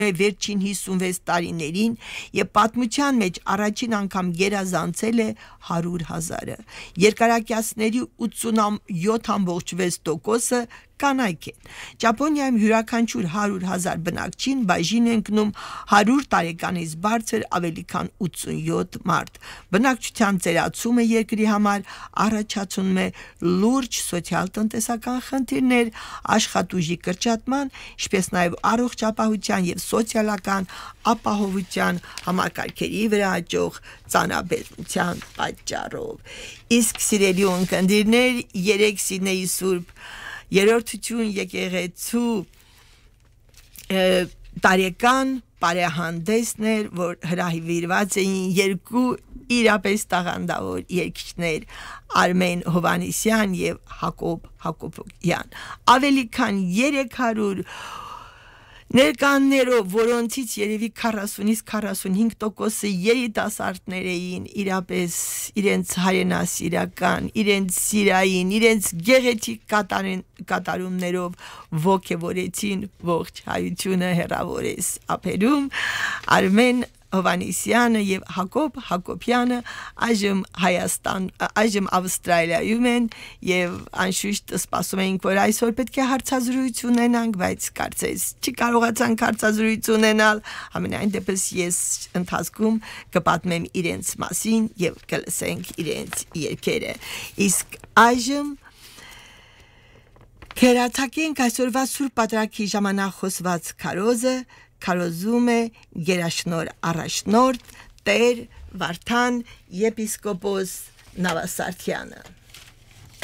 վերջին 56 տարիներին եւ պատմության մեջ առաջին անգամ գերազանցել է 100,000-ը։ Երկարակյացների 87.6%-ը կանայք են։ Ճապոնիայում յուրաքանչյուր 100,000 բնակչին բաժին են ընկնում 100 տարեկանից բարձր ավելի քան 87 մարդ։ Բնակչության ծերացումը երկրի համար առաջացնում է լուրջ սոցիալ-տնտեսական խնդիրներ, աշխատուժի կրճատման, ինչպես նաև առողջապահության եւ սոցիալական ապահովության համակարգերի վրա հաջող ծանրաբեռնության պատճառով։ Իսկ սիրելի ունկնդիրներ, երեք Սիդնեյի Սուրբ Երրորդություն եկեղեցու տարեկան պարեհանդեսն էր, որ հրահիրված էին երկու իրապես տաղանդավոր երգիչներ Արմեն Հովհաննիսյան եւ Հակոբ Հակոբյան։ Ավելի քան 300 ներկաներով, որոնցից երևի 40-ից 45%-ը երիտասարդներ էին, իրապես իրենց հայրենասիրական, իրենց սիրային, իրենց գեղեցիկ կատարումներով ոգևորեցին ողջ հայությունը հեռավորես ափերում։ Արմեն Հովհաննիսյանը եւ Հակոբ Հակոբյանը այժմ Ավստրալիայում են եւ անշուշտ սպասում ենք, որ այսօր պետք է հարցազրույց ունենանք, բայց կարծես չկարողացանք հարցազրույց ունենալ։ Համենայն դեպս ես ընթացքում կպատմեմ իրենց մասին եւ կլսենք իրենց երգերը։ Իսկ այժմ կերացակենք այսօրվա Սուրբ Պատրակի ժամանակ խոսված քարոզը քարոզում է գերաշնոր առաջնորդ Տեր Վարդան եպիսկոպոս Նավասարդյանը։